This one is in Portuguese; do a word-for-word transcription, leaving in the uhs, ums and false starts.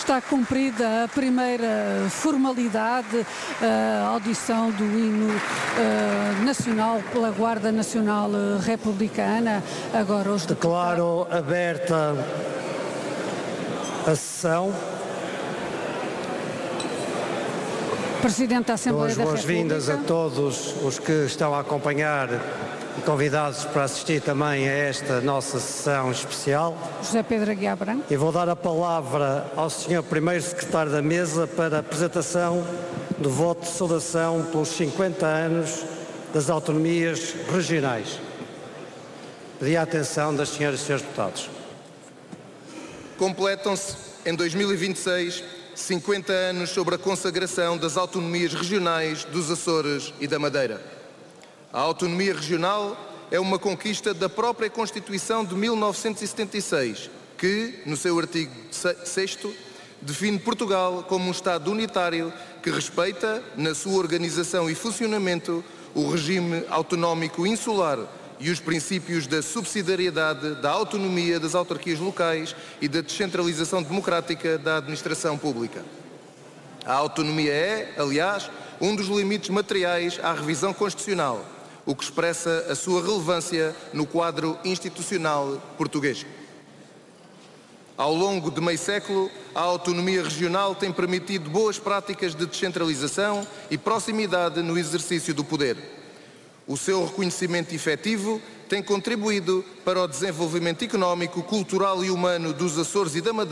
Está cumprida a primeira formalidade, a audição do hino uh, nacional pela Guarda Nacional Republicana. Agora os Declaro aberta a sessão. Presidente da Assembleia Dou as da boas-vindas a República. todos os que estão a acompanhar e convidados para assistir também a esta nossa sessão especial. José Pedro Aguiar Branco. E vou dar a palavra ao senhor primeiro secretário da mesa para a apresentação do voto de saudação pelos cinquenta anos das autonomias regionais. Pedi a atenção das senhoras e senhores deputados. Completam-se, em dois mil e vinte e seis, cinquenta anos sobre a consagração das autonomias regionais dos Açores e da Madeira. A autonomia regional é uma conquista da própria Constituição de mil novecentos e setenta e seis, que, no seu artigo sexto, define Portugal como um Estado unitário que respeita, na sua organização e funcionamento, o regime autonómico insular e os princípios da subsidiariedade, da autonomia das autarquias locais e da descentralização democrática da administração pública. A autonomia é, aliás, um dos limites materiais à revisão constitucional, o que expressa a sua relevância no quadro institucional português. Ao longo de meio século, a autonomia regional tem permitido boas práticas de descentralização e proximidade no exercício do poder. O seu reconhecimento efetivo tem contribuído para o desenvolvimento económico, cultural e humano dos Açores e da Madeira,